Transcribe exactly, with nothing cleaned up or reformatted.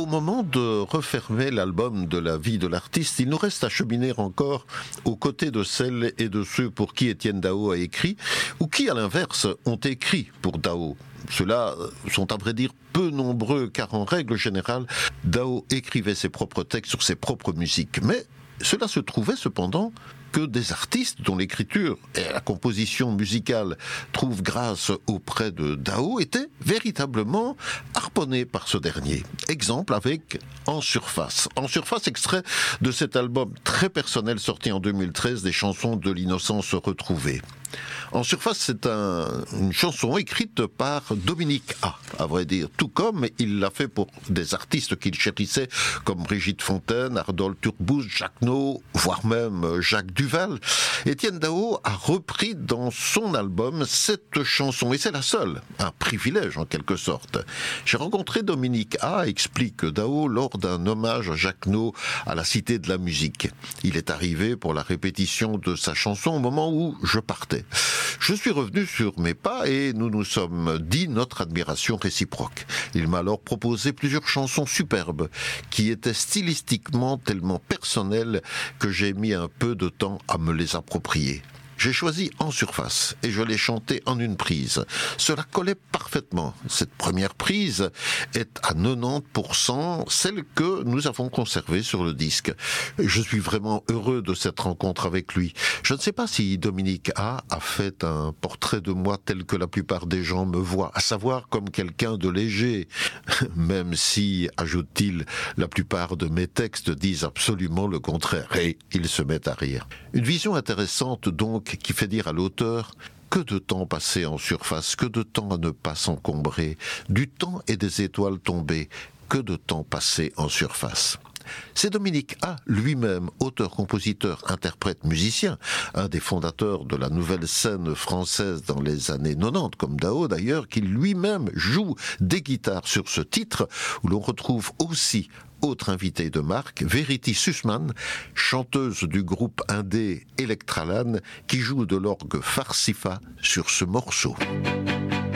moment de refermer l'album de la vie de l'artiste, il nous reste à cheminer encore aux côtés de celles et de ceux pour qui Étienne Daho a écrit, ou qui, à l'inverse, ont écrit pour Daho. Ceux-là sont à vrai dire peu nombreux, car en règle générale, Daho écrivait ses propres textes sur ses propres musiques. Mais cela se trouvait cependant que des artistes dont l'écriture et la composition musicale trouvent grâce auprès de Daho étaient véritablement harponnés par ce dernier. Exemple avec En Surface. En Surface, extrait de cet album très personnel sorti en deux mille treize, des chansons de l'innocence retrouvée. En Surface, c'est un, une chanson écrite par Dominique A, à vrai dire, tout comme il l'a fait pour des artistes qu'il chérissait, comme Brigitte Fontaine, Ardol Turbouze, Jacques No, voire même Jacques Duval. Étienne Daho a repris dans son album cette chanson, et c'est la seule, un privilège en quelque sorte. J'ai rencontré Dominique A, explique Daho, lors d'un hommage à Jacques No à la Cité de la Musique. Il est arrivé pour la répétition de sa chanson au moment où je partais. Je suis revenu sur mes pas et nous nous sommes dit notre admiration réciproque. Il m'a alors proposé plusieurs chansons superbes qui étaient stylistiquement tellement personnelles que j'ai mis un peu de temps à me les approprier. J'ai choisi En Surface et je l'ai chanté en une prise. Cela collait parfaitement. Cette première prise est à quatre-vingt-dix pour cent celle que nous avons conservée sur le disque. Je suis vraiment heureux de cette rencontre avec lui. Je ne sais pas si Dominique A a fait un portrait de moi tel que la plupart des gens me voient, à savoir comme quelqu'un de léger, même si, ajoute-t-il, la plupart de mes textes disent absolument le contraire. Et il se met à rire. Une vision intéressante donc, qui fait dire à l'auteur que de temps passé en surface, que de temps à ne pas s'encombrer, du temps et des étoiles tombées, que de temps passé en surface. C'est Dominique A, lui-même, auteur, compositeur, interprète, musicien, un des fondateurs de la nouvelle scène française dans les années quatre-vingt-dix, comme Daho d'ailleurs, qui lui-même joue des guitares sur ce titre, où l'on retrouve aussi autre invitée de marque, Verity Sussman, chanteuse du groupe indé Electralan, qui joue de l'orgue Farsifa sur ce morceau.